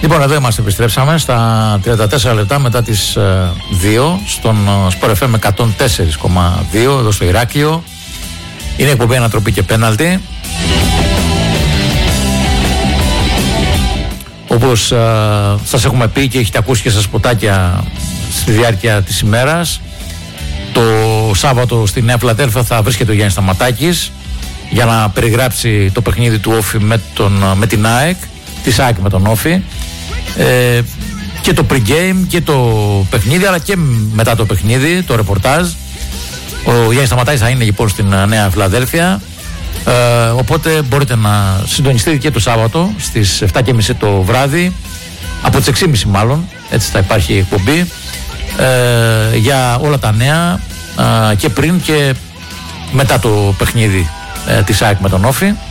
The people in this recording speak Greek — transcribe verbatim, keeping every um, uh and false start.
Λοιπόν, εδώ είμαστε, επιστρέψαμε στα τριάντα τέσσερα λεπτά μετά τις δύο στον Sport εφ εμ εκατόν τέσσερα κόμμα δύο εδώ στο Ηράκλειο. Είναι εκπομπή Ανατροπή και Πέναλτι. Όπως α, σας έχουμε πει και έχετε ακούσει και στα σποτάκια στη διάρκεια της ημέρας, το Σάββατο στη Νέα Φιλαδέλφια θα βρίσκεται ο Γιάννης Σταματάκης για να περιγράψει το παιχνίδι του Όφη με, τον, με την ΑΕΚ, της ΑΕΚ με τον Όφη, ε, και το pre-game και το παιχνίδι, αλλά και μετά το παιχνίδι, το ρεπορτάζ. Ο Γιάννης Σταματάκης θα είναι λοιπόν στην Νέα Φιλαδέλφια, ε, οπότε μπορείτε να συντονιστείτε και το Σάββατο στις επτά και μισή το βράδυ, από τις έξι και μισή μάλλον, έτσι θα υπάρχει εκπομπή, ε, για όλα τα νέα, ε, και πριν και μετά το παιχνίδι ε, της ΑΕΚ με τον Όφη.